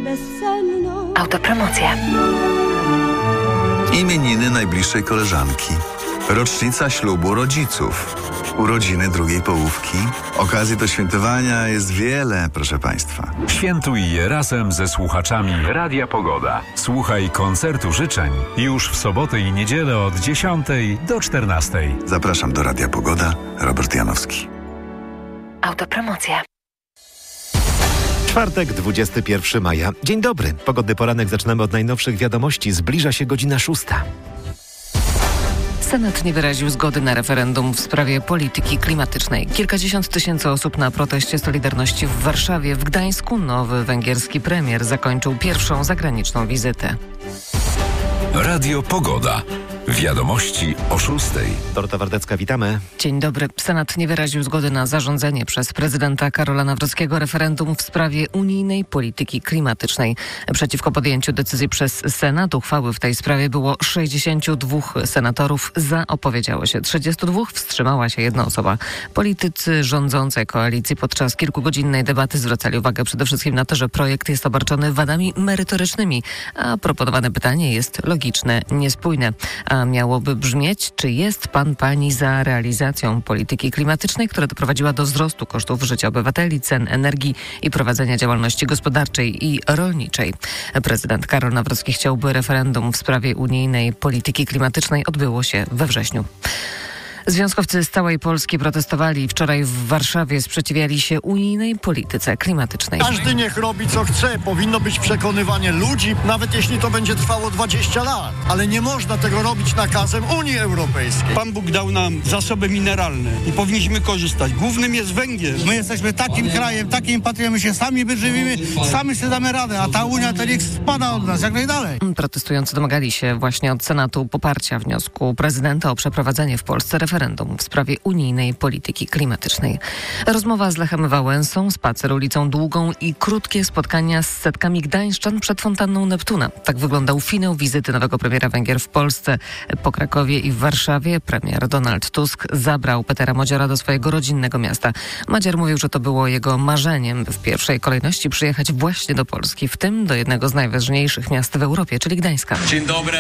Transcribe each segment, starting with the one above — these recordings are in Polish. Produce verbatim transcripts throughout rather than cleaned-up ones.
bezsenną. Autopromocja. Imieniny najbliższej koleżanki. Rocznica ślubu rodziców. Urodziny drugiej połówki. Okazji do świętowania jest wiele, proszę Państwa. Świętuj je razem ze słuchaczami Radia Pogoda. Słuchaj koncertu życzeń już w sobotę i niedzielę od dziesiątej do czternastej. Zapraszam do Radia Pogoda. Robert Janowski. Autopromocja. Czwartek, dwudziestego pierwszego maja. Dzień dobry. Pogodny poranek zaczynamy od najnowszych wiadomości. Zbliża się godzina szósta. Senat nie wyraził zgody na referendum w sprawie polityki klimatycznej. Kilkadziesiąt tysięcy osób na proteście Solidarności w Warszawie. W Gdańsku nowy węgierski premier zakończył pierwszą zagraniczną wizytę. Radio Pogoda. Wiadomości o szóstej. Dorota Wardecka, witamy. Dzień dobry. Senat nie wyraził zgody na zarządzenie przez prezydenta Karola Nawrockiego referendum w sprawie unijnej polityki klimatycznej. Przeciwko podjęciu decyzji przez Senat uchwały w tej sprawie było sześćdziesięciu dwóch senatorów. Za opowiedziało się trzydziestu dwóch, wstrzymała się jedna osoba. Politycy rządzącej koalicji podczas kilkugodzinnej debaty zwracali uwagę przede wszystkim na to, że projekt jest obarczony wadami merytorycznymi, a proponowane pytanie jest logiczne, niespójne. A miałoby brzmieć, czy jest pan, pani za realizacją polityki klimatycznej, która doprowadziła do wzrostu kosztów życia obywateli, cen energii i prowadzenia działalności gospodarczej i rolniczej. Prezydent Karol Nawrocki chciałby referendum w sprawie unijnej polityki klimatycznej odbyło się we wrześniu. Związkowcy z całej Polski protestowali wczoraj w Warszawie, sprzeciwiali się unijnej polityce klimatycznej. Każdy niech robi co chce, powinno być przekonywanie ludzi, nawet jeśli to będzie trwało dwadzieścia lat. Ale nie można tego robić nakazem Unii Europejskiej. Pan Bóg dał nam zasoby mineralne i powinniśmy korzystać. Głównym jest węgiel. My jesteśmy takim krajem, takim patrią, my się sami wyżywimy, sami sobie damy radę, a ta Unia to niech spada od nas jak najdalej. Protestujący domagali się właśnie od Senatu poparcia wniosku prezydenta o przeprowadzenie w Polsce referendum w sprawie unijnej polityki klimatycznej. Rozmowa z Lechem Wałęsą, spacer ulicą Długą i krótkie spotkania z setkami gdańszczan przed fontanną Neptuna. Tak wyglądał finał wizyty nowego premiera Węgier w Polsce. Po Krakowie i w Warszawie premier Donald Tusk zabrał Petera Modziora do swojego rodzinnego miasta. Madziar mówił, że to było jego marzeniem, by w pierwszej kolejności przyjechać właśnie do Polski, w tym do jednego z najważniejszych miast w Europie, czyli Gdańska. Dzień dobry.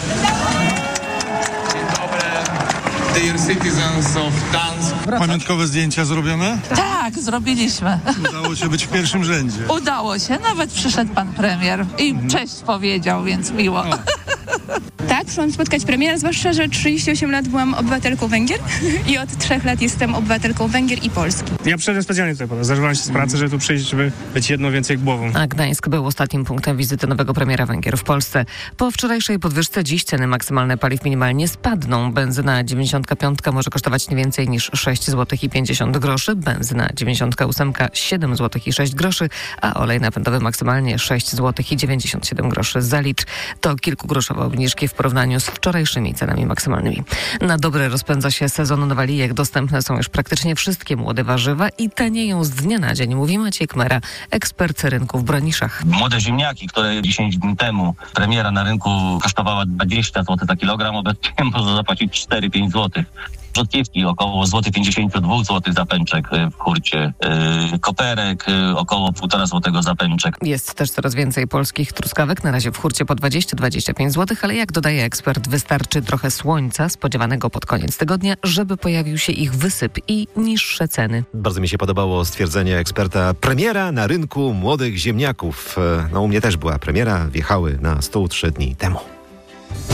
Dear citizens of Gdańsk. Pamiątkowe zdjęcia zrobione? Tak, zrobiliśmy. Udało się być w pierwszym rzędzie. Udało się, nawet przyszedł pan premier i cześć powiedział, więc miło. O. Tak, przyszłam spotkać premiera, zwłaszcza, że trzydzieści osiem lat byłam obywatelką Węgier i od trzech lat jestem obywatelką Węgier i Polski. Ja przyszedłem specjalnie tutaj po to. Zdarzyłam się z pracy, żeby tu przyjść, żeby być jedną więcej głową. A Gdańsk był ostatnim punktem wizyty nowego premiera Węgier w Polsce. Po wczorajszej podwyżce dziś ceny maksymalne paliw minimalnie spadną. Benzyna dziewięćdziesiątka piątka może kosztować nie więcej niż sześć złotych i pięćdziesiąt groszy, benzyna dziewięćdziesiątka ósemka siedem złotych i sześć groszy, a olej napędowy maksymalnie sześć złotych i dziewięćdziesiąt siedem groszy za litr. To kilkugroszowe obniżki w porównaniu z wczorajszymi cenami maksymalnymi. Na dobre rozpędza się sezon nawalijek. Dostępne są już praktycznie wszystkie młode warzywa i tanieją z dnia na dzień, mówi Maciej Kmera, ekspert rynku w Broniszach. Młode ziemniaki, które dziesięć dni temu premiera na rynku kosztowała dwadzieścia złotych za kilogram, obecnie można zapłacić cztery pięć złotych. Rzodkiewki około złoty pięćdziesiąt dwa złotych za pęczek w hurcie. Yy, koperek yy, około półtora złotego za pęczek. Jest też coraz więcej polskich truskawek. Na razie w hurcie po dwadzieścia do dwudziestu pięciu złotych, ale jak dodaje ekspert, wystarczy trochę słońca spodziewanego pod koniec tygodnia, żeby pojawił się ich wysyp i niższe ceny. Bardzo mi się podobało stwierdzenie eksperta. Premiera na rynku młodych ziemniaków. No u mnie też była premiera. Wjechały na stół trzy dni temu.